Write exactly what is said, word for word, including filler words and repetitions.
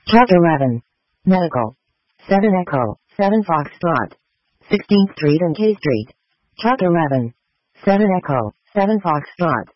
Chapter eleven. Medical. seven Echo, seven Foxtrot. sixteenth Street and K Street. Chapter eleven. seven Echo, seven Foxtrot.